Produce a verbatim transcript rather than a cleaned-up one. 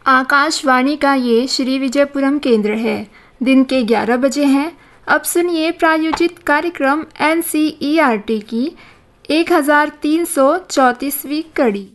आकाशवाणी का ये श्री विजयपुरम केंद्र है। दिन के ग्यारह बजे हैं। अब सुनिए प्रायोजित कार्यक्रम N C E R T की एक हज़ार तीन सौ चौंतीसवीं कड़ी।